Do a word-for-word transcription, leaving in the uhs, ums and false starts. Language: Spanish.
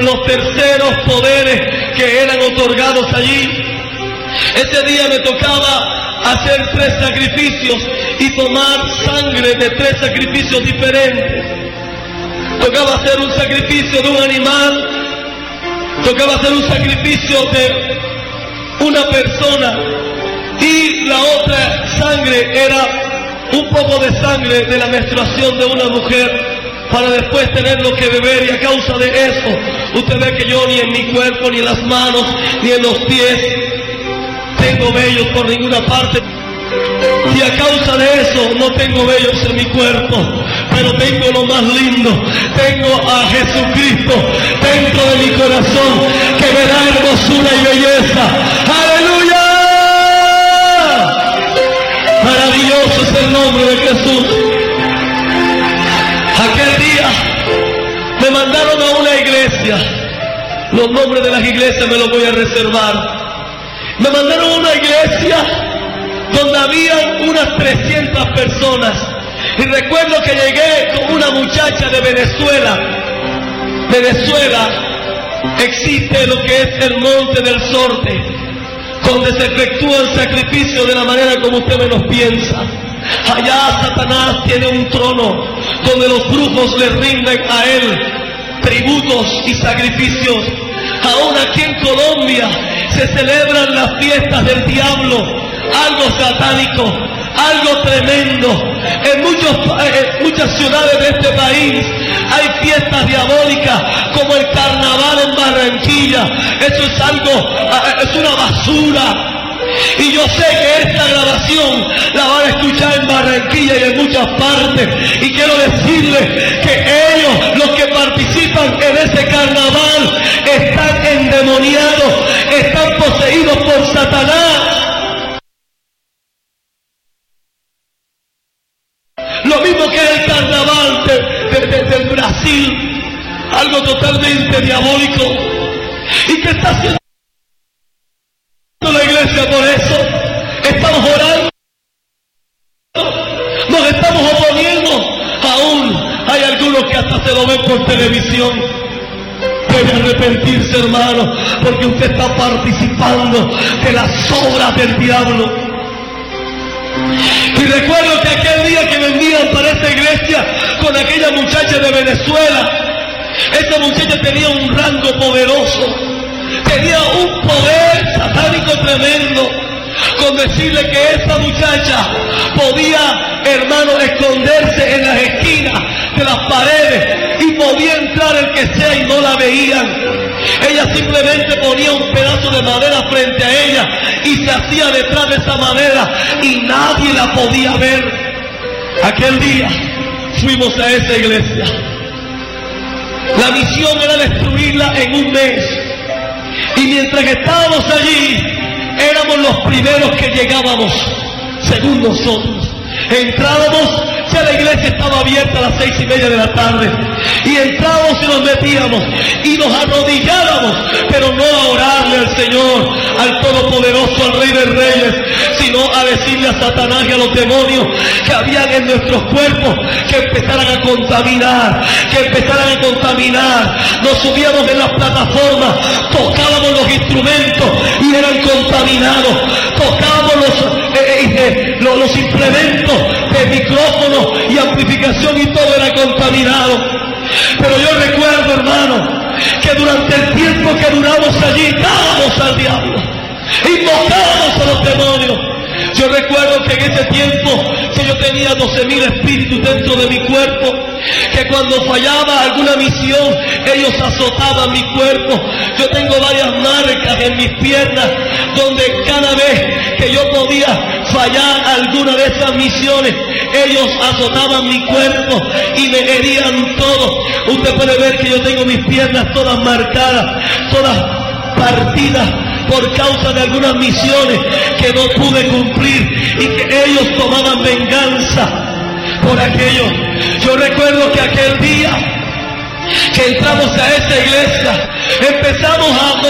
los terceros poderes que eran otorgados allí. Ese día me tocaba hacer tres sacrificios y tomar sangre de tres sacrificios diferentes. Tocaba hacer un sacrificio de un animal, tocaba hacer un sacrificio de una persona, y la otra sangre era un poco de sangre de la menstruación de una mujer, para después tenerlo que beber. Y a causa de eso, usted ve que yo ni en mi cuerpo, ni en las manos, ni en los pies tengo vellos por ninguna parte. Y a causa de eso no tengo vellos en mi cuerpo, pero tengo lo más lindo, tengo a Jesucristo dentro de mi corazón, que me da hermosura y belleza. ¡Aleluya! Maravilloso es el nombre de Jesús. Aquel día me mandaron a una iglesia. Los nombres de las iglesias me los voy a reservar. Me mandaron a una iglesia donde había unas trescientas personas. Y recuerdo que llegué con una muchacha de Venezuela. Venezuela existe lo que es el Monte del Sorte, donde se efectúa el sacrificio de la manera como usted menos piensa. Allá Satanás tiene un trono donde los brujos le rinden a él tributos y sacrificios. Aún aquí en Colombia se celebran las fiestas del diablo, algo satánico, algo tremendo. En, muchos, en muchas ciudades de este país hay fiestas diabólicas, como el carnaval en Barranquilla. Eso es algo, es una basura. Y yo sé que esta grabación la van a escuchar en Barranquilla y en muchas partes. Y quiero decirles que ellos, los que participan en ese carnaval, están endemoniados, están poseídos por Satanás. Lo mismo que el carnaval de, de, de, del Brasil, algo totalmente diabólico. ¿Y qué está haciendo la iglesia por eso? Estamos orando, nos estamos oponiendo. Aún hay algunos que hasta se lo ven por televisión. Debe arrepentirse, hermano, porque usted está participando de las obras del diablo. Y recuerdo que aquel día que me envían para esa iglesia con aquella muchacha de Venezuela, esa muchacha tenía un rango poderoso, tenía un poder satánico tremendo, con decirle que esa muchacha podía, hermano, esconderse en las esquinas de las paredes y podía entrar el que sea y no la veían. Ella simplemente ponía un pedazo de madera frente a ella y se hacía detrás de esa madera y nadie la podía ver. Aquel día fuimos a esa iglesia. La misión era destruirla en un mes. Y mientras que estábamos allí, éramos los primeros que llegábamos, según nosotros. Entrábamos, ya la iglesia estaba abierta a las seis y media de la tarde, y entrábamos y nos metíamos, y nos arrodillábamos, pero no a orarle al Señor, al Todopoderoso, al Rey de Reyes, sino a decirle a Satanás y a los demonios que habían en nuestros cuerpos, que empezaran a contaminar, que empezaran a contaminar. Nos subíamos en las plataformas, tocábamos los instrumentos y eran contaminados, tocábamos los, eh, eh, los, los implementos de micrófono y amplificación y todo era contaminado. Pero yo recuerdo, hermano, que durante el tiempo que duramos allí, dábamos al diablo, invocábamos a los demonios. Yo recuerdo que en ese tiempo que yo tenía doce mil espíritus dentro de mi cuerpo, que cuando fallaba alguna misión, ellos azotaban mi cuerpo. Yo tengo varias marcas en mis piernas, donde cada vez que yo podía fallar alguna de esas misiones, ellos azotaban mi cuerpo y me herían todo. Usted puede ver que yo tengo mis piernas todas marcadas, todas partidas, por causa de algunas misiones que no pude cumplir y que ellos tomaban venganza por aquello. Yo recuerdo que aquel día que entramos a esa iglesia, empezamos a